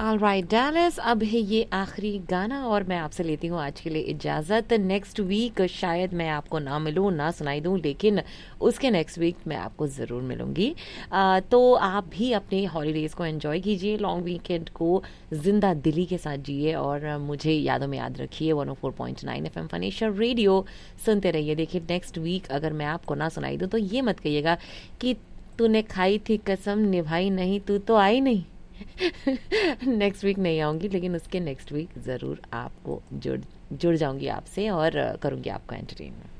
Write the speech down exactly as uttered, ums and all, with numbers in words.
Alright Dallas, अब है ये आखिरी गाना और मैं आपसे लेती हूँ आज के लिए इजाज़त। नेक्स्ट वीक शायद मैं आपको ना मिलूँ, ना सुनाई दूँ, लेकिन उसके नेक्स्ट वीक मैं आपको ज़रूर मिलूँगी। आ, तो आप भी अपने हॉलीडेज़ को एंजॉय कीजिए, लॉन्ग वीकेंड को ज़िंदा दिली के साथ जिए और मुझे यादों में याद रखिए। One O four point nine F M फनेशर radio सुनते रहिए। देखिए नेक्स्ट वीक अगर मैं आपको ना सुनाई दूँ तो ये मत कहिएगा कि तूने खाई थी कसम निभाई नहीं, तू तो आई नहीं। नेक्स्ट वीक नहीं आऊँगी, लेकिन उसके नेक्स्ट वीक ज़रूर आपको जुड़ जुड़ जाऊँगी आपसे और करूँगी आपका एंटरटेनमेंट।